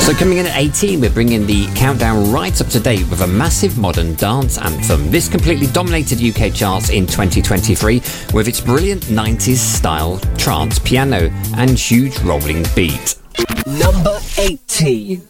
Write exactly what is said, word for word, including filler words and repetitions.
So coming in at eighteen, we're bringing the countdown right up to date with a massive modern dance anthem. This completely dominated U K charts in twenty twenty-three with its brilliant nineties style trance piano and huge rolling beat. Number eighteen.